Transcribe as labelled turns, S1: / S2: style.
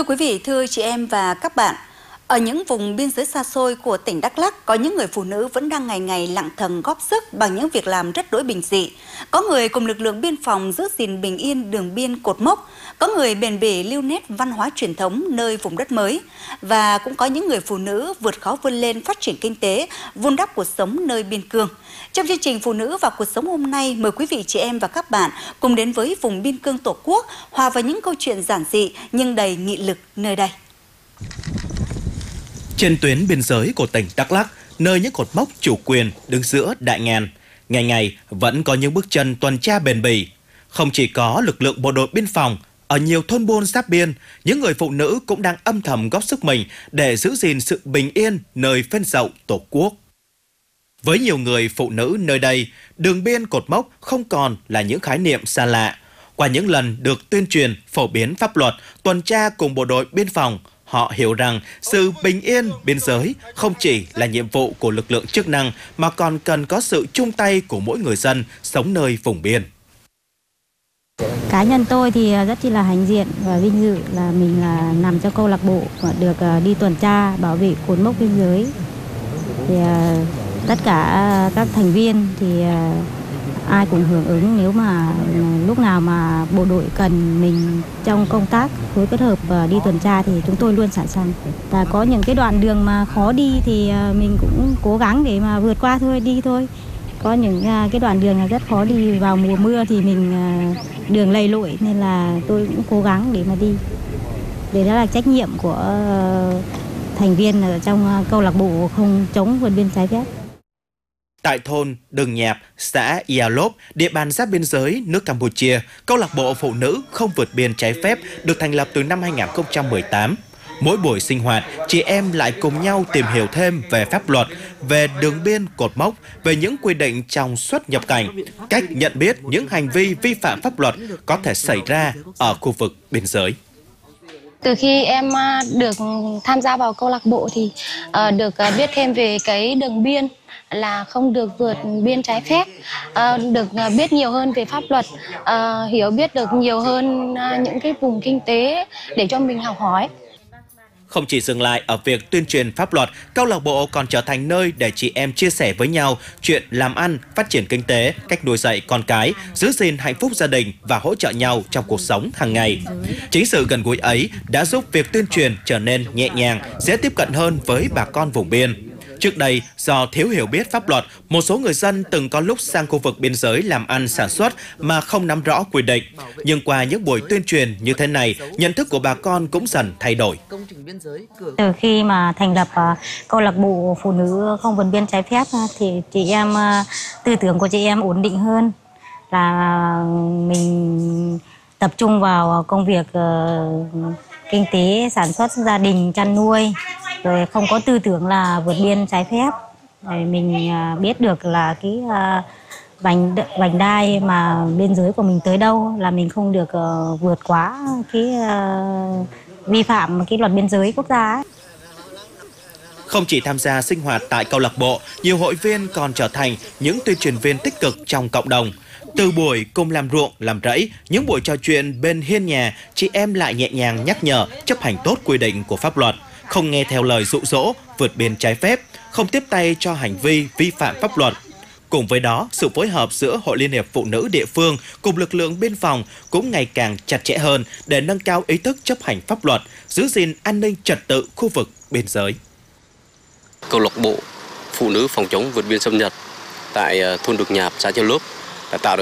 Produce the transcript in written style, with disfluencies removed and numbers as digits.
S1: Thưa quý vị, thưa chị em và các bạn, ở những vùng biên giới xa xôi của tỉnh Đắk Lắk, có những người phụ nữ vẫn đang ngày ngày lặng thầm góp sức bằng những việc làm rất đối bình dị. Có người cùng lực lượng biên phòng giữ gìn bình yên đường biên cột mốc, có người bền bỉ lưu nét văn hóa truyền thống nơi vùng đất mới, và cũng có những người phụ nữ vượt khó vươn lên phát triển kinh tế, vun đắp cuộc sống nơi biên cương. Trong chương trình Phụ nữ và cuộc sống hôm nay, mời quý vị chị em và các bạn cùng đến với vùng biên cương Tổ quốc, hòa vào những câu chuyện giản dị nhưng đầy nghị lực nơi đây.
S2: Trên tuyến biên giới của tỉnh Đắk Lắk, nơi những cột mốc chủ quyền đứng giữa đại ngàn, ngày ngày vẫn có những bước chân tuần tra bền bỉ. Không chỉ có lực lượng bộ đội biên phòng, ở nhiều thôn buôn giáp biên, những người phụ nữ cũng đang âm thầm góp sức mình để giữ gìn sự bình yên nơi phên dậu Tổ quốc. Với nhiều người phụ nữ nơi đây, đường biên cột mốc không còn là những khái niệm xa lạ. Qua những lần được tuyên truyền, phổ biến pháp luật, tuần tra cùng bộ đội biên phòng, họ hiểu rằng sự bình yên biên giới không chỉ là nhiệm vụ của lực lượng chức năng mà còn cần có sự chung tay của mỗi người dân sống nơi vùng biên.
S3: Cá nhân tôi thì rất chi là hãnh diện và vinh dự là mình là nằm trong câu lạc bộ và được đi tuần tra bảo vệ cột mốc biên giới. Thì tất cả các thành viên thì ai cũng hưởng ứng nếu mà lúc nào mà bộ đội cần mình trong công tác phối kết hợp và đi tuần tra thì chúng tôi luôn sẵn sàng. Và có những cái đoạn đường mà khó đi thì mình cũng cố gắng để mà vượt qua thôi, đi thôi. Có những cái đoạn đường là rất khó đi, vào mùa mưa thì mình đường lầy lội nên là tôi cũng cố gắng để mà đi. Để đó là trách nhiệm của thành viên ở trong câu lạc bộ không chống vượt biên trái phép.
S2: Tại thôn Đừng Nhạp, xã Ia Lốp, địa bàn giáp biên giới nước Campuchia, câu lạc bộ phụ nữ không vượt biên trái phép được thành lập từ năm 2018. Mỗi buổi sinh hoạt, chị em lại cùng nhau tìm hiểu thêm về pháp luật, về đường biên cột mốc, về những quy định trong xuất nhập cảnh, cách nhận biết những hành vi vi phạm pháp luật có thể xảy ra ở khu vực biên giới.
S4: Từ khi em được tham gia vào câu lạc bộ thì được biết thêm về cái đường biên là không được vượt biên trái phép, được biết nhiều hơn về pháp luật, hiểu biết được nhiều hơn những cái vùng kinh tế để cho mình học hỏi.
S2: Không chỉ dừng lại ở việc tuyên truyền pháp luật, câu lạc bộ còn trở thành nơi để chị em chia sẻ với nhau chuyện làm ăn, phát triển kinh tế, cách nuôi dạy con cái, giữ gìn hạnh phúc gia đình và hỗ trợ nhau trong cuộc sống hàng ngày. Chính sự gần gũi ấy đã giúp việc tuyên truyền trở nên nhẹ nhàng, dễ tiếp cận hơn với bà con vùng biên. Trước đây, do thiếu hiểu biết pháp luật, một số người dân từng có lúc sang khu vực biên giới làm ăn sản xuất mà không nắm rõ quy định. Nhưng qua những buổi tuyên truyền như thế này, nhận thức của bà con cũng dần thay đổi.
S3: Từ khi mà thành lập câu lạc bộ phụ nữ không vượt biên trái phép thì chị em, tư tưởng của chị em ổn định hơn, là mình tập trung vào công việc kinh tế, sản xuất gia đình, chăn nuôi, rồi không có tư tưởng là vượt biên trái phép. Rồi mình biết được là cái vành đai mà biên giới của mình tới đâu là mình không được vượt quá cái vi phạm cái luật biên giới quốc gia ấy.
S2: Không chỉ tham gia sinh hoạt tại câu lạc bộ, nhiều hội viên còn trở thành những tuyên truyền viên tích cực trong cộng đồng. Từ buổi cùng làm ruộng, làm rẫy, những buổi trò chuyện bên hiên nhà, chị em lại nhẹ nhàng nhắc nhở chấp hành tốt quy định của pháp luật, không nghe theo lời dụ dỗ, vượt biên trái phép, không tiếp tay cho hành vi vi phạm pháp luật. Cùng với đó, sự phối hợp giữa Hội Liên hiệp Phụ nữ địa phương cùng lực lượng biên phòng cũng ngày càng chặt chẽ hơn để nâng cao ý thức chấp hành pháp luật, giữ gìn an ninh trật tự khu vực biên giới.
S5: Câu lạc bộ phụ nữ phòng chống vượt biên xâm nhập tại thôn Đực Nhạp, xã Ia Lốp đã tạo